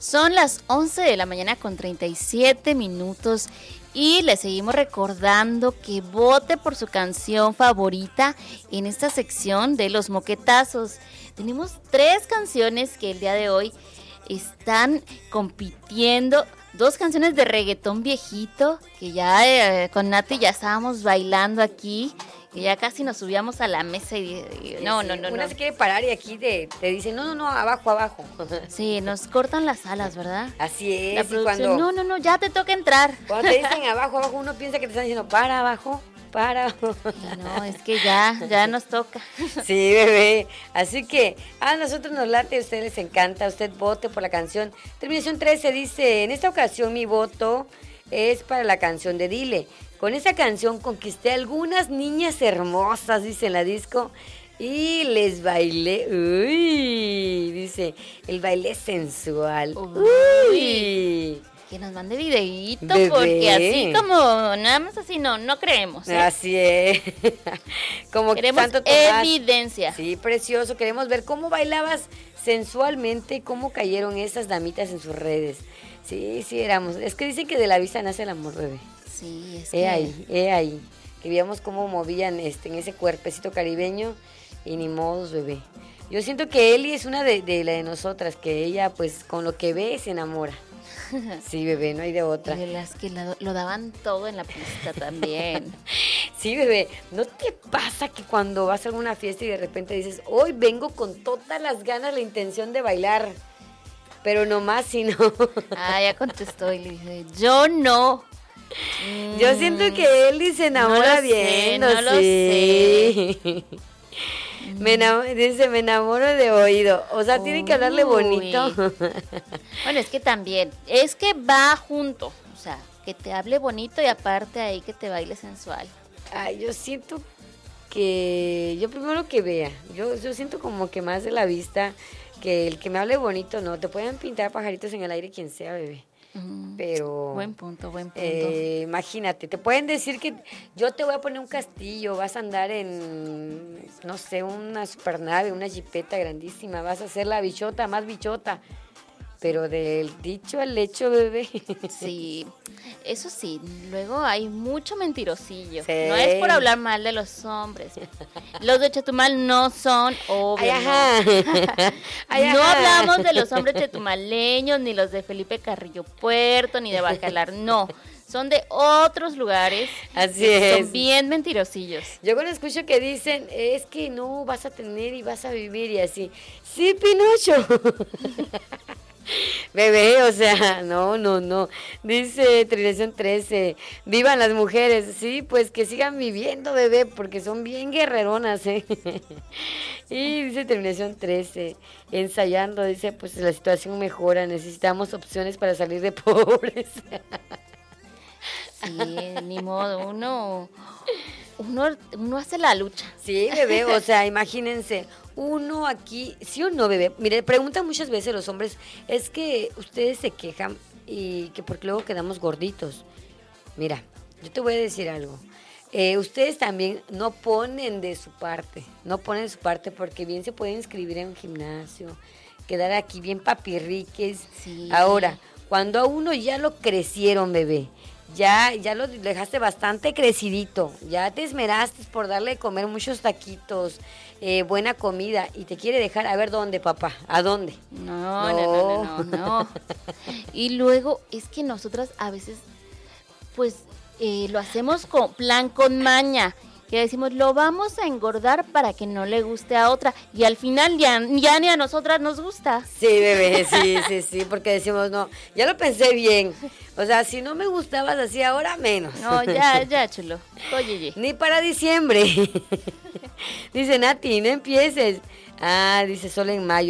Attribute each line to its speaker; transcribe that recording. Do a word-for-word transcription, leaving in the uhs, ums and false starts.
Speaker 1: Son las once de la mañana con treinta y siete minutos y le seguimos recordando que vote por su canción favorita en esta sección de los moquetazos. Tenemos tres canciones que el día de hoy están compitiendo. Dos canciones de reggaetón viejito, que ya eh, con Nati ya estábamos bailando aquí, que ya casi nos subíamos a la mesa y, y no,
Speaker 2: sí,
Speaker 1: no, no.
Speaker 2: Una
Speaker 1: no.
Speaker 2: se quiere parar y aquí te, te dicen, no, no, no, abajo, abajo.
Speaker 1: Sí, nos cortan las alas, ¿verdad?
Speaker 2: Así es.
Speaker 1: La
Speaker 2: y
Speaker 1: producción,
Speaker 2: cuando,
Speaker 1: no, no, no, ya te toca entrar.
Speaker 2: Cuando te dicen abajo, abajo, uno piensa que te están diciendo, para abajo, para.
Speaker 1: Y no, es que ya, ya nos toca.
Speaker 2: Sí, bebé. Así que a nosotros nos late, a ustedes les encanta, usted vote por la canción. Terminación trece dice, en esta ocasión mi voto es para la canción de Dile. Con esa canción conquisté a algunas niñas hermosas, dice en la disco, y les bailé. Uy, dice, el baile sensual.
Speaker 1: Uy.
Speaker 2: Uy.
Speaker 1: Que nos mande videíto,
Speaker 2: Bebé.
Speaker 1: porque así como, nada más así, no, no creemos. ¿eh?
Speaker 2: Así es. Como
Speaker 1: Queremos
Speaker 2: Santo Tomás.
Speaker 1: evidencia.
Speaker 2: Sí, precioso. Queremos ver cómo bailabas sensualmente, cómo cayeron esas damitas en sus redes. Sí, sí, éramos. Es que dicen que de la vista nace el amor, bebé.
Speaker 1: Sí, es
Speaker 2: He
Speaker 1: que...
Speaker 2: ahí, he ahí. Que veíamos cómo movían este, en ese cuerpecito caribeño y ni modos, bebé. Yo siento que Eli es una de, de la de nosotras, que ella, pues, con lo que ve se enamora. Sí, bebé, no hay de otra.
Speaker 1: Y de las que la- lo daban todo en la pista también.
Speaker 2: Sí, bebé, ¿no te pasa que cuando vas a alguna fiesta y de repente dices, hoy vengo con todas las ganas, la intención de bailar, pero nomás si no?
Speaker 1: Ah, ya contestó y le dije, yo no.
Speaker 2: Yo
Speaker 1: Mm,
Speaker 2: siento que Eli se enamora
Speaker 1: no lo sé,
Speaker 2: viendo,
Speaker 1: no lo
Speaker 2: sí. Me enamo- dice, me enamoro de oído. O sea, tiene que hablarle
Speaker 1: Uy.
Speaker 2: bonito.
Speaker 1: Bueno, es que también, es que va junto. O sea, que te hable bonito y aparte ahí que te baile sensual.
Speaker 2: Ay, yo siento que, yo primero que vea, yo, yo siento como que más de la vista, que el que me hable bonito, no, te pueden pintar pajaritos en el aire quien sea, bebé.
Speaker 1: Mm,
Speaker 2: Pero,
Speaker 1: Buen punto, buen punto.
Speaker 2: eh, imagínate, te pueden decir que yo te voy a poner un castillo, vas a andar en, no sé, una supernave, una jipeta grandísima, vas a ser la bichota, más bichota. Pero del dicho al hecho, bebé.
Speaker 1: Sí, eso sí, luego hay mucho mentirosillo.
Speaker 2: Sí.
Speaker 1: No es por hablar mal de los hombres. Los de Chetumal no son, obvio.
Speaker 2: Ay,
Speaker 1: no.
Speaker 2: ajá. Ay,
Speaker 1: No
Speaker 2: ajá.
Speaker 1: hablamos de los hombres chetumaleños, ni los de Felipe Carrillo Puerto, ni de Bacalar, no. Son de otros lugares.
Speaker 2: Así
Speaker 1: que
Speaker 2: es.
Speaker 1: Son bien mentirosillos.
Speaker 2: Yo cuando escucho que dicen, es que no, vas a tener y vas a vivir y así. Sí, Pinocho. Bebé, o sea, no, no, no. Dice Terminación trece, vivan las mujeres. Sí, pues que sigan viviendo, bebé, porque son bien guerreronas, ¿eh? Y dice Terminación trece, ensayando, dice, pues la situación mejora, necesitamos opciones para salir de pobres.
Speaker 1: Sí, ni modo, uno, uno, uno hace la lucha.
Speaker 2: Sí, bebé, o sea, imagínense, uno aquí, sí o no, bebé. Mire, preguntan muchas veces los hombres, es que ustedes se quejan y que porque luego quedamos gorditos. Mira, yo te voy a decir algo. Eh, ustedes también no ponen de su parte, no ponen de su parte porque bien se pueden inscribir en un gimnasio, quedar aquí bien papirriques.
Speaker 1: Sí.
Speaker 2: Ahora, cuando a uno ya lo crecieron, bebé, ya, ya lo dejaste bastante crecidito, ya te esmeraste por darle de comer muchos taquitos, eh, buena comida, y te quiere dejar, a ver dónde, papá, ¿a dónde?
Speaker 1: No, no, no, no, no, no. Y luego es que nosotras a veces, pues, eh, lo hacemos con plan con maña. Que decimos, lo vamos a engordar para que no le guste a otra. Y al final ya, ya ni a nosotras nos gusta.
Speaker 2: Sí, bebé, sí, sí, sí, porque decimos, no, ya lo pensé bien. O sea, si no me gustabas así, ahora menos.
Speaker 1: No, ya, ya, chulo. Oye,
Speaker 2: Ni para diciembre. Dice Nati, no empieces. Ah, dice solo en mayo.